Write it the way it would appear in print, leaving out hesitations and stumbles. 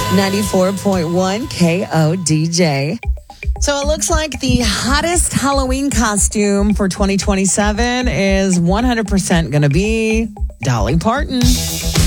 94.1 KODJ. So it looks like the hottest Halloween costume for 2027 is 100% going to be Dolly Parton.